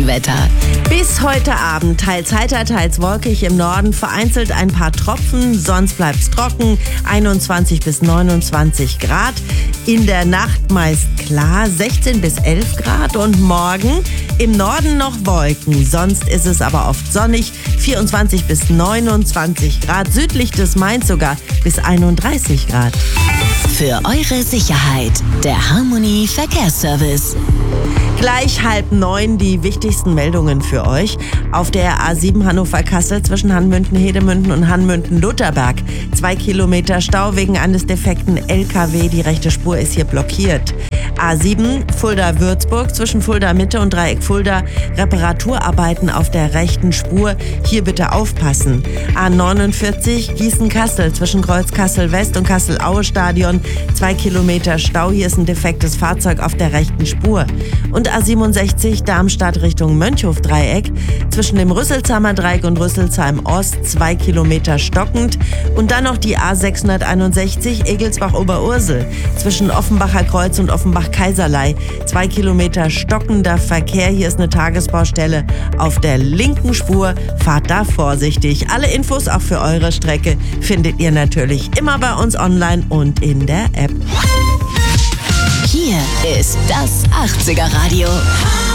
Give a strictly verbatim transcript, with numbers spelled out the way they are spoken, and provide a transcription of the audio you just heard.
Wetter. Bis heute Abend teils heiter, teils wolkig, im Norden vereinzelt ein paar Tropfen, sonst bleibt's trocken, einundzwanzig bis neunundzwanzig Grad. In der Nacht meist klar, sechzehn bis elf Grad und morgen im Norden noch Wolken, sonst ist es aber oft sonnig, vierundzwanzig bis neunundzwanzig Grad, südlich des Mains sogar bis einunddreißig Grad. Für eure Sicherheit, der Harmony Verkehrsservice. Gleich halb neun die wichtigsten Meldungen für euch. Auf der A sieben Hannover-Kassel zwischen Hanmünden-Hedemünden und Hanmünden-Lutherberg. Zwei Kilometer Stau wegen eines defekten L K W. Die rechte Spur ist hier blockiert. A sieben Fulda-Würzburg zwischen Fulda-Mitte und Dreieck Fulda. Reparaturarbeiten auf der rechten Spur. Hier bitte aufpassen. A neunundvierzig Gießen-Kassel zwischen Kreuz Kassel-West und Kassel-Aue-Stadion. Zwei Kilometer Stau. Hier ist ein defektes Fahrzeug auf der rechten Spur. Und A siebenundsechzig Darmstadt Richtung Mönchhof-Dreieck zwischen dem Rüsselsheimer Dreieck und Rüsselsheim Ost, zwei Kilometer stockend. Und dann noch die A sechshunderteinundsechzig Egelsbach-Oberursel zwischen Offenbacher Kreuz und Offenbach-Kaiserlei, zwei Kilometer stockender Verkehr. Hier ist eine Tagesbaustelle auf der linken Spur. Fahrt da vorsichtig. Alle Infos auch für eure Strecke findet ihr natürlich immer bei uns online und in der App. Hier ist das achtziger Radio.